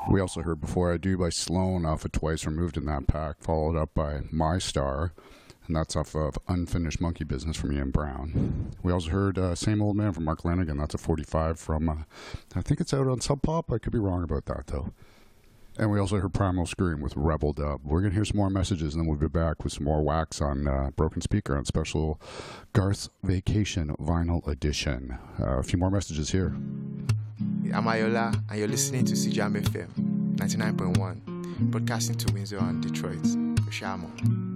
We also heard Before I Do by Sloan off of Twice Removed in that pack, followed up by My Star, and that's off of Unfinished Monkey Business from Ian Brown. We also heard Same Old Man from Mark Lanigan. That's a 45 from, I think it's out on Sub Pop. I could be wrong about that, though. And we also heard Primal Scream with Rebel Dub. We're going to hear some more messages, and then we'll be back with some more wax on Broken Speaker on special Garth's Vacation Vinyl Edition. A few more messages here. I'm Ayola, and you're listening to CJAM FM 99.1, broadcasting to Windsor and Detroit. Shamo.